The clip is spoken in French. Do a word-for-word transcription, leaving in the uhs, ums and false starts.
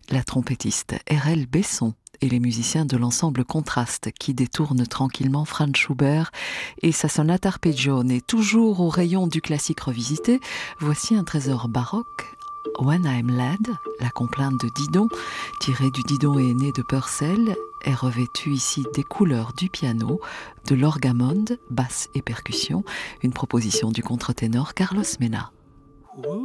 la trompettiste R L Besson et les musiciens de l'ensemble Contraste qui détournent tranquillement Franz Schubert et sa sonate Arpeggione. Toujours au rayon du classique revisité, voici un trésor baroque, When I'm Led, la complainte de Didon, tirée du Didon et aîné de Purcell, est revêtue ici des couleurs du piano, de l'orgue-à-monde, basse et percussion, une proposition du contre-ténor Carlos Mena.